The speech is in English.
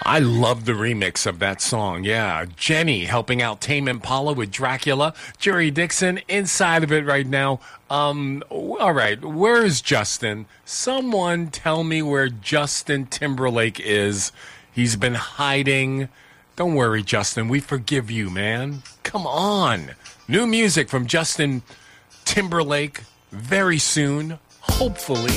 I love the remix of that song. Yeah, Jenny helping out Tame Impala with Dracula. Jerry Dixon inside of it right now. All right, where is Justin? Someone tell me where Justin Timberlake is. He's been hiding. Don't worry, Justin. We forgive you, man. Come on. New music from Justin Timberlake very soon, hopefully.